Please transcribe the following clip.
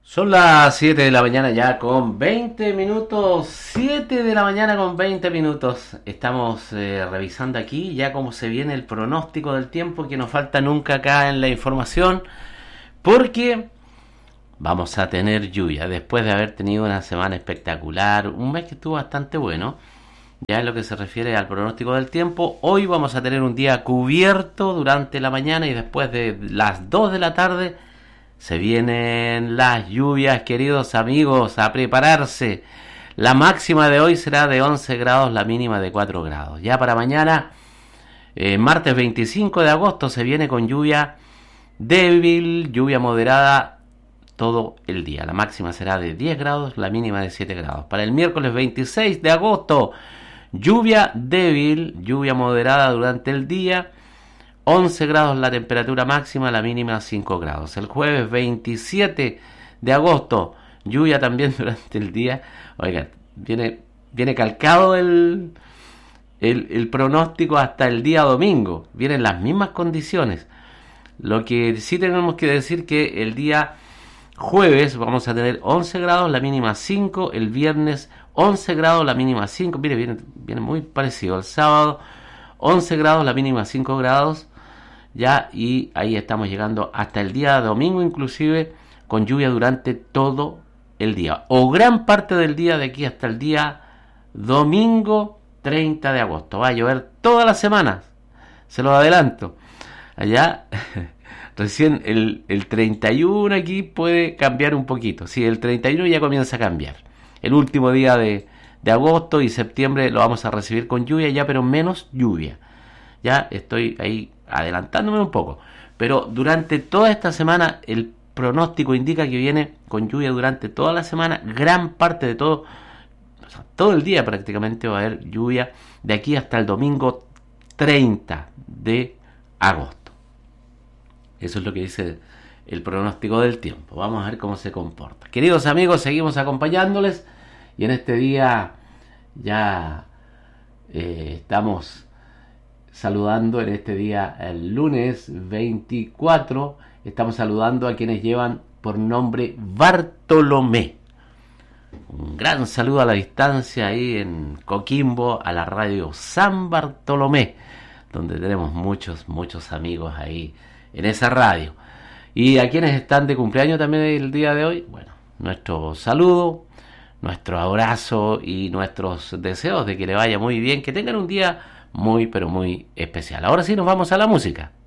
Son las 7 de la mañana ya con 20 minutos. 7 de la mañana con 20 minutos. Estamos revisando aquí ya cómo se viene el pronóstico del tiempo, que nos falta nunca acá en la información. Porque vamos a tener lluvia. Después de haber tenido una semana espectacular, un mes que estuvo bastante bueno. Ya en lo que se refiere al pronóstico del tiempo, hoy vamos a tener un día cubierto durante la mañana y después de las 2 de la tarde se vienen las lluvias, queridos amigos, a prepararse. La máxima de hoy será de 11 grados, la mínima de 4 grados. Ya para mañana, martes 25 de agosto, se viene con lluvia débil, lluvia moderada todo el día. La máxima será de 10 grados, la mínima de 7 grados. Para el miércoles 26 de agosto, lluvia débil, lluvia moderada durante el día. 11 grados la temperatura máxima, la mínima 5 grados. El jueves 27 de agosto, lluvia también durante el día. Oigan, viene calcado el pronóstico hasta el día domingo. Vienen las mismas condiciones. Lo que sí tenemos que decir que el día jueves vamos a tener 11 grados, la mínima 5. El viernes 11 grados, la mínima 5. Mire, viene muy parecido. El sábado 11 grados, la mínima 5 grados. Ya, y ahí estamos llegando hasta el día domingo, inclusive con lluvia durante todo el día o gran parte del día de aquí hasta el día domingo 30 de agosto. Va a llover todas las semanas, se lo adelanto. Allá recién el 31 aquí puede cambiar un poquito. Sí, el 31 ya comienza a cambiar. El último día de agosto y septiembre lo vamos a recibir con lluvia ya, pero menos lluvia. Ya estoy ahí adelantándome un poco, pero durante toda esta semana el pronóstico indica que viene con lluvia durante toda la semana, gran parte de todo, o sea, todo el día prácticamente va a haber lluvia de aquí hasta el domingo 30 de agosto. Eso es lo que dice el pronóstico del tiempo. Vamos a ver cómo se comporta. Queridos amigos, seguimos acompañándoles y en este día ya estamos saludando en este día, el lunes 24, estamos saludando a quienes llevan por nombre Bartolomé. Un gran saludo a la distancia ahí en Coquimbo, a la radio San Bartolomé, donde tenemos muchos amigos ahí en esa radio. Y a quienes están de cumpleaños también el día de hoy, bueno, nuestro saludo, nuestro abrazo y nuestros deseos de que le vaya muy bien, que tengan un día muy pero muy especial. Ahora sí nos vamos a la música.